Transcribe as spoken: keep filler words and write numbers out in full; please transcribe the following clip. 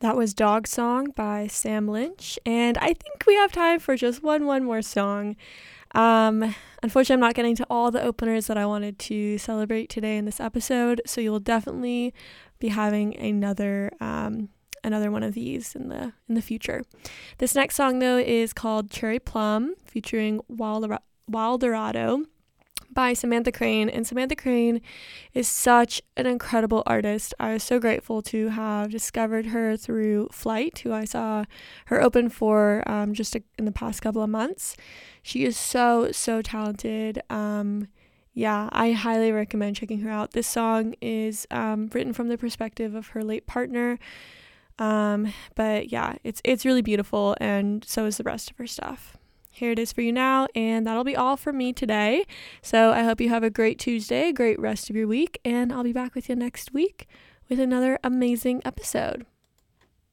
That was Dog Song by Sam Lynch, and I think we have time for just one one more song. Um, unfortunately, I'm not getting to all the openers that I wanted to celebrate today in this episode, so you'll definitely be having another um, another one of these in the in the future. This next song, though, is called Cherry Plum, featuring Wilder- Wilderado by Samantha Crane, and Samantha Crane is such an incredible artist. I was so grateful to have discovered her through Flight, who I saw her open for um, just a, in the past couple of months. She is so, so talented. Um, yeah, I highly recommend checking her out. This song is um, written from the perspective of her late partner, um, but yeah, it's it's really beautiful, and so is the rest of her stuff. Here it is for you now, and that'll be all from me today. So I hope you have a great Tuesday, great rest of your week, and I'll be back with you next week with another amazing episode.